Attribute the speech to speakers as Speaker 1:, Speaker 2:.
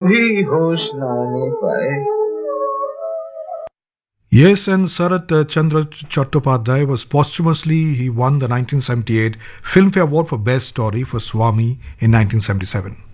Speaker 1: भी होश लाने पाए.
Speaker 2: Yes, and Sarat Chandra Chattopadhyay he won the 1978 Filmfare Award for Best Story for Swami in 1977.